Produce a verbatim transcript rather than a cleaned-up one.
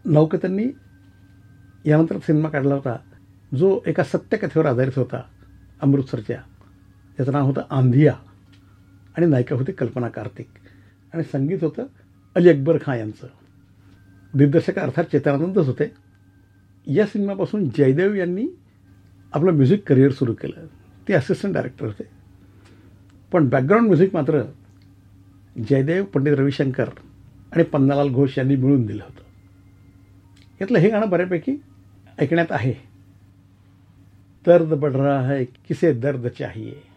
नवकथांनी यानंतर सिनेमा काढला होता जो एका सत्यकथेवर आधारित होता अमृतसरच्या. त्याचं नाव होतं आंधिया आणि नायिका होती कल्पना कार्तिक आणि संगीत होतं अली अकबर खान यांचं. दिग्दर्शक अर्थात चेतनानंदच होते. या सिनेमापासून जयदेव यांनी आपलं म्युझिक करिअर सुरू केलं. ते असिस्टंट डायरेक्टर होते. पण बॅकग्राऊंड म्युझिक मात्र जयदेव, पंडित रविशंकर आणि पन्नालाल घोष यांनी मिळून दिलं होतं. यातलं हे गाणं बऱ्यापैकी ऐकण्यात आहे. दर्द बढ़ रहा है किसे दर्द चाहिए.